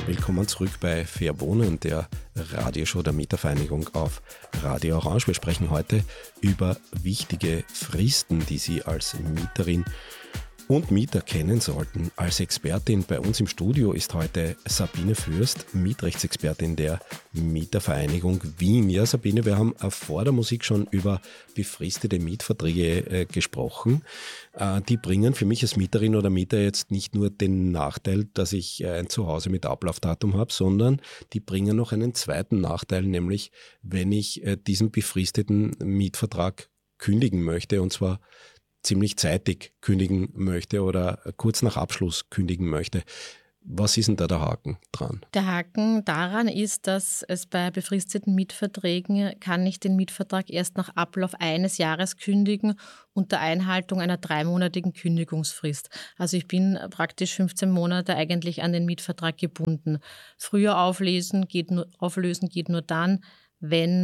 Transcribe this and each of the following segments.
Willkommen zurück bei Fair Wohnen, der Radioshow der Mietervereinigung auf Radio Orange. Wir sprechen heute über wichtige Fristen, die Sie als Mieterin und Mieter kennen sollten. Als Expertin bei uns im Studio ist heute Sabine Fürst, Mietrechtsexpertin der Mietervereinigung Wien. Ja, Sabine, wir haben vor der Musik schon über befristete Mietverträge gesprochen. Die bringen für mich als Mieterin oder Mieter jetzt nicht nur den Nachteil, dass ich ein Zuhause mit Ablaufdatum habe, sondern die bringen noch einen zweiten Nachteil, nämlich wenn ich diesen befristeten Mietvertrag kündigen möchte, und zwar ziemlich zeitig kündigen möchte oder kurz nach Abschluss kündigen möchte. Was ist denn da der Haken dran? Der Haken daran ist, dass es bei befristeten Mietverträgen kann ich den Mietvertrag erst nach Ablauf eines Jahres kündigen unter Einhaltung einer 3-monatigen Kündigungsfrist. Also ich bin praktisch 15 Monate eigentlich an den Mietvertrag gebunden. Früher auflösen geht nur dann, wenn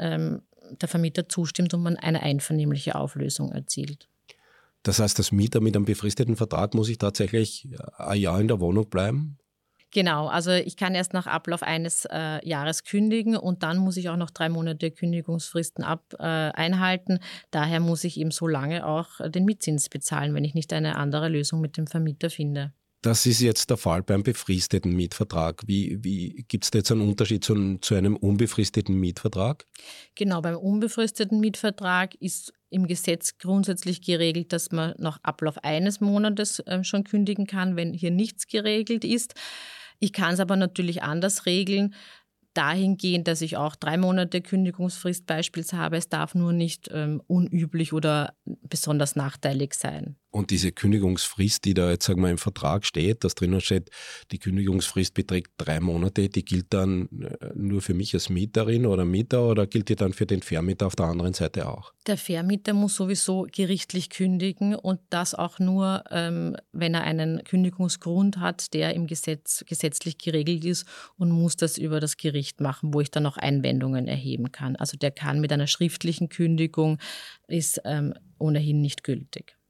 der Vermieter zustimmt und man eine einvernehmliche Auflösung erzielt. Das heißt, als Mieter mit einem befristeten Vertrag muss ich tatsächlich ein Jahr in der Wohnung bleiben? Genau, also ich kann erst nach Ablauf eines Jahres kündigen und dann muss ich auch noch 3 Monate Kündigungsfristen einhalten. Daher muss ich eben so lange auch den Mietzins bezahlen, wenn ich nicht eine andere Lösung mit dem Vermieter finde. Das ist jetzt der Fall beim befristeten Mietvertrag. Wie gibt es da jetzt einen Unterschied zu einem unbefristeten Mietvertrag? Genau, beim unbefristeten Mietvertrag ist im Gesetz grundsätzlich geregelt, dass man nach Ablauf eines Monates schon kündigen kann, wenn hier nichts geregelt ist. Ich kann es aber natürlich anders regeln, dahingehend, dass ich auch 3 Monate Kündigungsfrist beispielsweise habe. Es darf nur nicht unüblich oder besonders nachteilig sein. Und diese Kündigungsfrist, die da jetzt, sagen wir, im Vertrag steht, dass drinnen steht, die Kündigungsfrist beträgt 3 Monate, die gilt dann nur für mich als Mieterin oder Mieter oder gilt die dann für den Vermieter auf der anderen Seite auch? Der Vermieter muss sowieso gerichtlich kündigen und das auch nur, wenn er einen Kündigungsgrund hat, der im Gesetz gesetzlich geregelt ist und muss das über das Gericht machen, wo ich dann auch Einwendungen erheben kann. Also der kann mit einer schriftlichen Kündigung, ist ohnehin nicht gültig.